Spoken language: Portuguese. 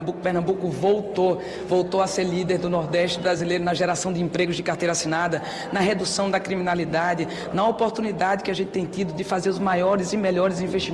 Pernambuco voltou a ser líder do Nordeste brasileiro na geração de empregos de carteira assinada, na redução da criminalidade, na oportunidade que a gente tem tido de fazer os maiores e melhores investimentos